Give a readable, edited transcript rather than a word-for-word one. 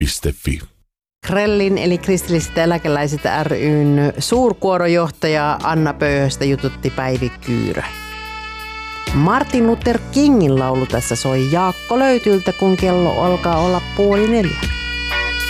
Krellin.fi. Krellin eli kristilliset eläkeläiset ry:n suurkuorojohtaja Anna Pöyhöstä jututti Päivi Kyyrö. Martin Luther Kingin laulu tässä soi Jaakko Löytyltä, kun kello alkaa olla 3:30.